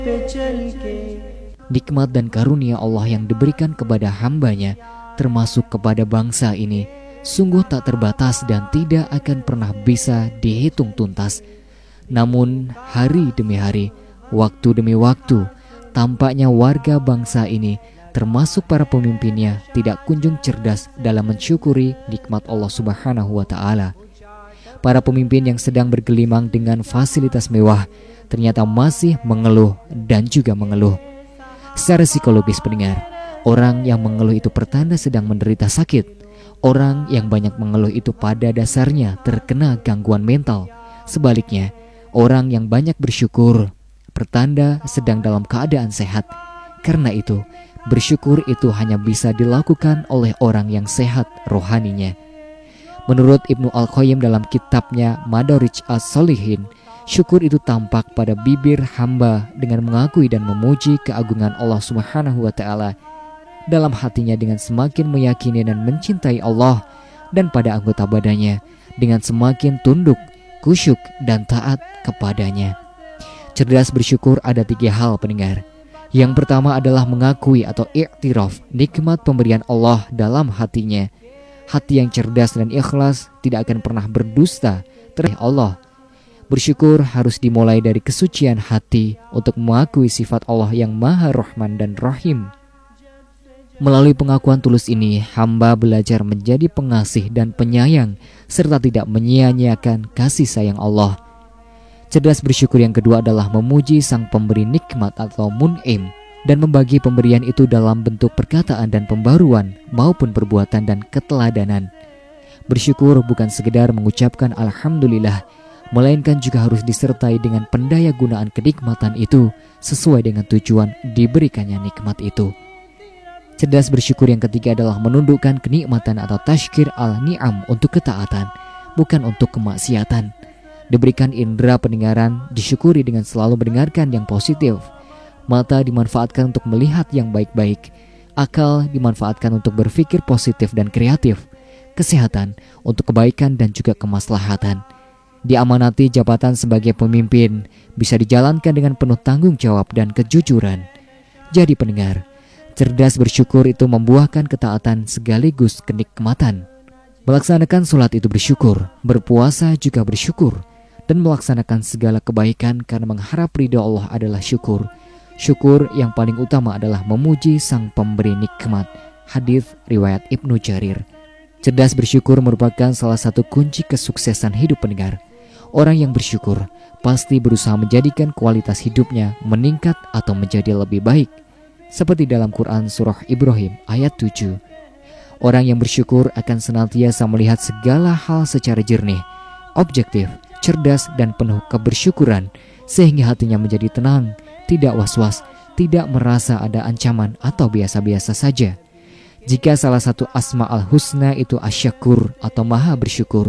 Nikmat dan karunia Allah yang diberikan kepada hambanya, termasuk kepada bangsa ini, sungguh tak terbatas dan tidak akan pernah bisa dihitung tuntas. Namun hari demi hari, waktu demi waktu, tampaknya warga bangsa ini, termasuk para pemimpinnya, tidak kunjung cerdas dalam mensyukuri nikmat Allah Subhanahu wa Ta'ala. Para pemimpin yang sedang bergelimang dengan fasilitas mewah ternyata masih mengeluh dan juga mengeluh. Secara psikologis pendengar, orang yang mengeluh itu pertanda sedang menderita sakit. Orang yang banyak mengeluh itu pada dasarnya terkena gangguan mental. Sebaliknya, orang yang banyak bersyukur pertanda sedang dalam keadaan sehat. Karena itu, bersyukur itu hanya bisa dilakukan oleh orang yang sehat rohaninya. Menurut Ibnu Al-Qayyim dalam kitabnya Madarij as-Shalihin, syukur itu tampak pada bibir hamba dengan mengakui dan memuji keagungan Allah Subhanahu wa Ta'ala, dalam hatinya dengan semakin meyakini dan mencintai Allah, dan pada anggota badannya dengan semakin tunduk, khusyuk dan taat kepadanya. Cerdas bersyukur ada 3 hal pendengar. Yang pertama adalah mengakui atau i'tiraf nikmat pemberian Allah dalam hatinya. Hati yang cerdas dan ikhlas tidak akan pernah berdusta terhadap Allah. Bersyukur harus dimulai dari kesucian hati untuk mengakui sifat Allah yang Maha Rahman dan Rahim. Melalui pengakuan tulus ini, hamba belajar menjadi pengasih dan penyayang serta tidak menyia-nyiakan kasih sayang Allah. Cerdas bersyukur yang kedua adalah memuji sang pemberi nikmat atau mun'im dan membagi pemberian itu dalam bentuk perkataan dan pembaruan maupun perbuatan dan keteladanan. Bersyukur bukan sekedar mengucapkan alhamdulillah, melainkan juga harus disertai dengan pendaya gunaan kenikmatan itu sesuai dengan tujuan diberikannya nikmat itu. Cerdas bersyukur yang ketiga adalah menundukkan kenikmatan atau tashkir al-ni'am untuk ketaatan, bukan untuk kemaksiatan. Diberikan indera pendengaran, disyukuri dengan selalu mendengarkan yang positif. Mata dimanfaatkan untuk melihat yang baik-baik. Akal dimanfaatkan untuk berpikir positif dan kreatif. Kesehatan untuk kebaikan dan juga kemaslahatan. Diamanati jabatan sebagai pemimpin bisa dijalankan dengan penuh tanggung jawab dan kejujuran. Jadi pendengar, cerdas bersyukur itu membuahkan ketaatan sekaligus kenikmatan. Melaksanakan sholat itu bersyukur, berpuasa juga bersyukur, dan melaksanakan segala kebaikan karena mengharap ridha Allah adalah syukur. Syukur yang paling utama adalah memuji sang pemberi nikmat. Hadis riwayat Ibnu Jarir. Cerdas bersyukur merupakan salah satu kunci kesuksesan hidup pendengar. Orang yang bersyukur pasti berusaha menjadikan kualitas hidupnya meningkat atau menjadi lebih baik. Seperti dalam Quran surah Ibrahim ayat 7. Orang yang bersyukur akan senantiasa melihat segala hal secara jernih, objektif, cerdas dan penuh kebersyukuran, sehingga hatinya menjadi tenang, tidak was-was, tidak merasa ada ancaman atau biasa-biasa saja. Jika salah satu asma al-husna itu asyakur atau maha bersyukur,